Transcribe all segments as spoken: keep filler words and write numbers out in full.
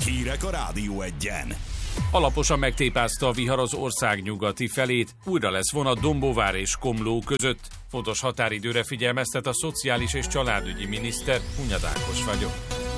Hírek a Rádió Egyen. Alaposan megtépázta a vihar az ország nyugati felét, újra lesz vonat Dombóvár és Komló között. Fontos határidőre figyelmeztet a szociális és családügyi miniszter, Hunyad Ákos vagyok.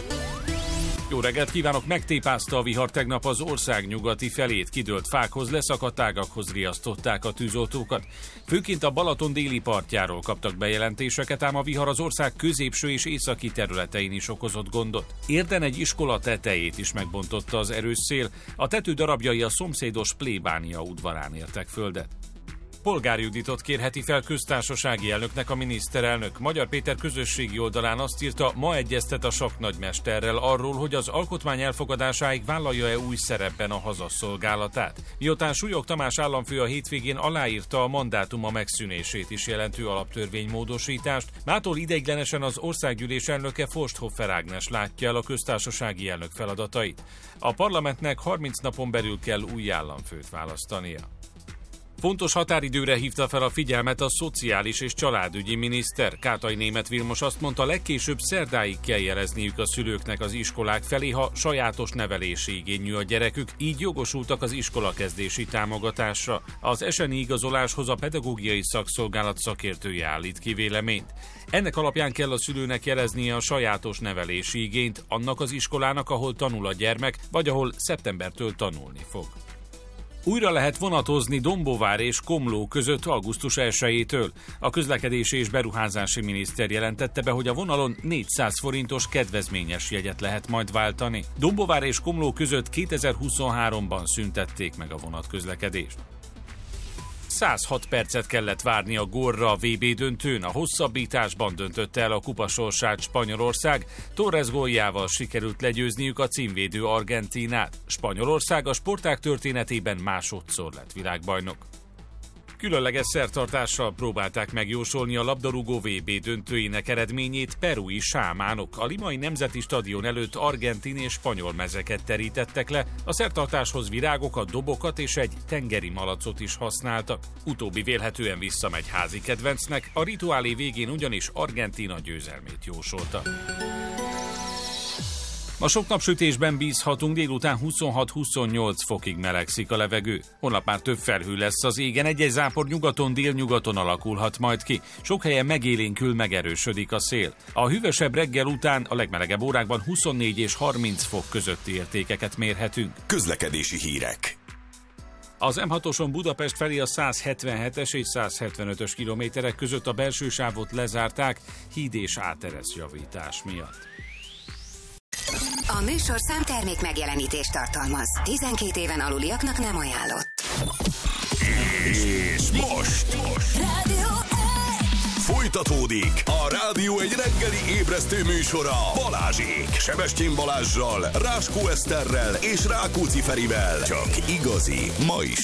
Jó reggelt kívánok! Megtépázta a vihar tegnap az ország nyugati felét, kidőlt fákhoz, leszakadt ágakhoz riasztották a tűzoltókat. Főként a Balaton déli partjáról kaptak bejelentéseket, ám a vihar az ország középső és északi területein is okozott gondot. Érden egy iskola tetejét is megbontotta az erős szél, a tető darabjai a szomszédos plébánia udvarán értek földet. Polgár Juditot kérheti fel köztársasági elnöknek a miniszterelnök. Magyar Péter közösségi oldalán azt írta, ma egyeztet a sakknagymesterrel arról, hogy az alkotmány elfogadásáig vállalja-e új szerepben a hazaszolgálatát. Miután Súlyog Tamás államfő a hétvégén aláírta a mandátuma megszűnését is jelentő alaptörvénymódosítást, mától ideiglenesen az országgyűlés elnöke Forsthofer Ágnes látja el a köztársasági elnök feladatait. A parlamentnek harminc napon belül kell új államfőt választania. Fontos határidőre hívta fel a figyelmet a szociális és családügyi miniszter. Kátai Németh Vilmos azt mondta, legkésőbb szerdáig kell jelezniük a szülőknek az iskolák felé, ha sajátos nevelési igényű a gyerekük, így jogosultak az iskolakezdési támogatásra. Az es en i igazoláshoz a pedagógiai szakszolgálat szakértője állít ki véleményt. Ennek alapján kell a szülőnek jeleznie a sajátos nevelési igényt annak az iskolának, ahol tanul a gyermek, vagy ahol szeptembertől tanulni fog. Újra lehet vonatozni Dombóvár és Komló között augusztus elsejétől. A közlekedési és beruházási miniszter jelentette be, hogy a vonalon négyszáz forintos kedvezményes jegyet lehet majd váltani. Dombóvár és Komló között kétezer-huszonháromban szüntették meg a vonatközlekedést. száz hat percet kellett várni a gólra a vé bé döntőn, a hosszabbításban döntötte el a kupa sorsát Spanyolország, Torres góljával sikerült legyőzniük a címvédő Argentínát. Spanyolország a sportág történetében másodszor lett világbajnok. Különleges szertartással próbálták megjósolni a labdarúgó vé bé döntőinek eredményét perui sámánok. A Limai Nemzeti Stadion előtt argentin és spanyol mezeket terítettek le, a szertartáshoz virágokat, dobokat és egy tengeri malacot is használtak. Utóbbi vélhetően visszamegy házi kedvencnek, a rituálé végén ugyanis Argentína győzelmét jósolta. A sok napsütésben bízhatunk, délután huszonhat-huszonnyolc fokig melegszik a levegő. Holnap már több felhő lesz az égen, egy-egy zápor nyugaton, délnyugaton alakulhat majd ki. Sok helyen megélénkül, megerősödik a szél. A hűvösebb reggel után a legmelegebb órákban huszonnégy és harminc fok közötti értékeket mérhetünk. Közlekedési hírek. Az em hatoson Budapest felé a száz hetvenhetes és száz hetvenötös kilométerek között a belső sávot lezárták híd és áteresz javítás miatt. A műsorszám termék megjelenítést tartalmaz. tizenkét éven aluliaknak nem ajánlott. És most, most. Rádió Folytatódik a Rádió egy reggeli ébresztő műsora Balázsék, Sebestyén Balázssal, Ráskó Eszterrel és Rákóczi Ferivel. Csak igazi, ma is